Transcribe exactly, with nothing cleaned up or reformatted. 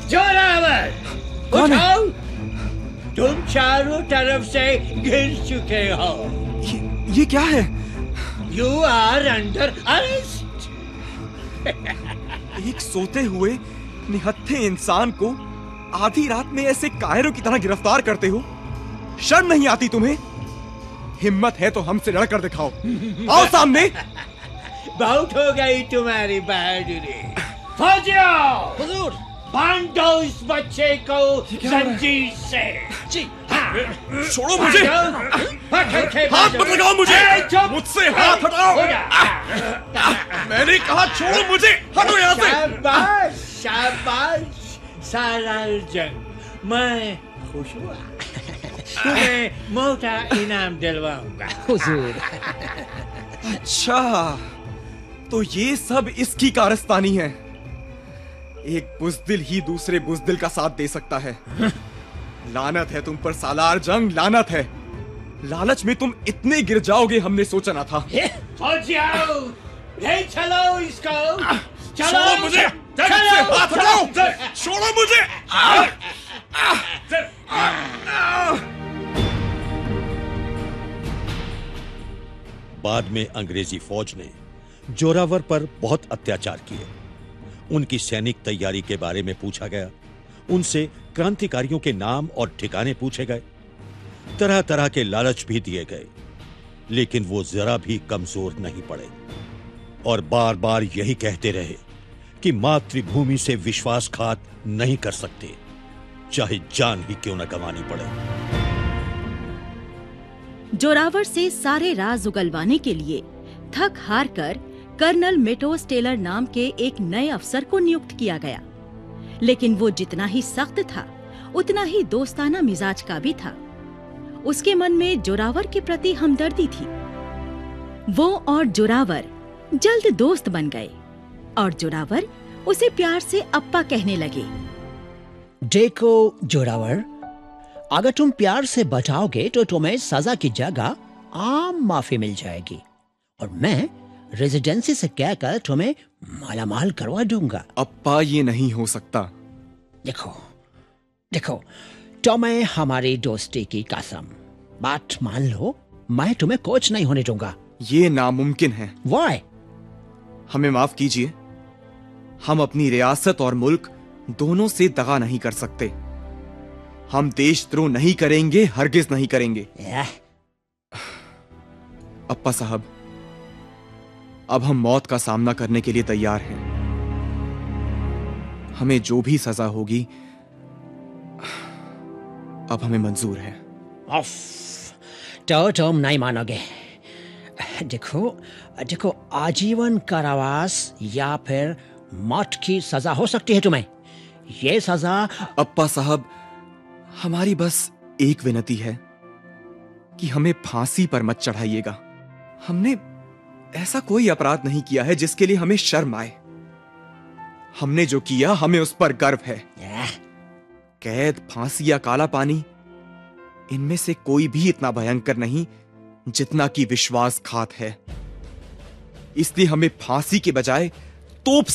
जोरावर, कौन है? उठाओ। तुम चारों तरफ से गिर चुके हो। ये, ये क्या है? You are under arrest. एक सोते हुए निहत्थे इंसान को आधी रात में ऐसे कायरों की तरह गिरफ्तार करते हो? शर्म नहीं आती तुम्हें? हिम्मत है तो हमसे लड़कर दिखाओ। आओ सामने। बहुत हो गई तुम्हारी बहादुरी। फौजियों, हुजूर, बांध दो इस बच्चे को जंजीर से। जी। हाँ। छोड़ो मुझे। पकड़ के हाथ मत लगाओ मुझे। ए, चुप। मुझसे हाथ हटाओ। हो जा। मैंने कहा छोड़ो मुझे। हटो यहाँ से। शाबाश, शाबाश सालार जंग, मैं खुश हुआ। तुम्हें मोटा इनाम दिलवाऊंगा। हुजूर। अच्छा, तो ये सब इसकी कारस्तानी है। एक बुजदिल ही दूसरे बुजदिल का साथ दे सकता है। लानत है तुम पर सालार जंग, लानत है। लालच में तुम इतने गिर जाओगे हमने सोचा ना था। फौजियों, ले चलो इसको। चलो छोड़ो मुझे। चलो। हाथ हटाओ। छोड़ो मुझे। बाद में अंग्रेजी फौज ने जोरावर पर बहुत अत्याचार किए। उनकी सैनिक तैयारी के बारे में पूछा गया, उनसे क्रांतिकारियों के नाम और ठिकाने पूछे गए, तरह तरह के लालच भी दिए गए, लेकिन वो जरा भी कमजोर नहीं पड़े और बार बार यही कहते रहे कि मातृभूमि से विश्वासघात नहीं कर सकते, चाहे जान ही क्यों न गंवानी पड़े। जोरावर से सारे राज उगलवाने के लिए थक हार कर कर्नल मेटोस टेलर नाम के एक नए अफसर को नियुक्त किया गया, लेकिन वो जितना ही सख्त था उतना ही दोस्ताना मिजाज का भी था। उसके मन में जोरावर के प्रति हमदर्दी थी। वो और जोरावर जल्द दोस्त बन गए और जोरावर उसे प्यार से अप्पा कहने लगे। देखो जोरावर, अगर तुम प्यार से बचाओगे तो तुम्हें सजा की जगह आम माफी मिल जाएगी और मैं रेजिडेंसी से कहकर तुम्हें मालामाल करवा दूंगा। अप्पा, ये नहीं हो सकता। देखो देखो तुम्हें हमारी दोस्ती की कसम, बात मान लो, मैं तुम्हें कोच नहीं होने दूंगा। ये नामुमकिन है। वाई? हमें माफ कीजिए, हम अपनी रियासत और मुल्क दोनों से दगा नहीं कर सकते। हम देशद्रोह नहीं करेंगे, हरगिज नहीं करेंगे। यह, अप्पा साहब, अब हम मौत का सामना करने के लिए तैयार हैं। हमें जो भी सजा होगी अब हमें मंजूर है। ऑफ, तो तुम नहीं मानोगे। देखो देखो आजीवन कारावास या फिर मौत की सजा हो सकती है तुम्हें। ये सजा। अप्पा साहब, हमारी बस एक विनती है कि हमें फांसी पर मत चढ़ाइएगा। हमने ऐसा कोई अपराध नहीं किया है जिसके लिए हमें शर्म आए। हमने जो किया हमें उस पर गर्व है। यह, कैद, फांसी या काला पानी, इनमें से कोई भी इतना भयंकर नहीं जितना कि विश्वासघात है। इसलिए हमें फांसी के बजाय तोप